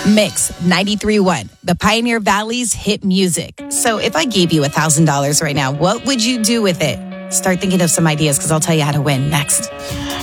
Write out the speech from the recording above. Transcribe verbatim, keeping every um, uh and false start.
Mix ninety-three point one, the Pioneer Valley's hit music. So if I gave you one thousand dollars right now, what would you do with it? Start thinking of some ideas because I'll tell you how to win next.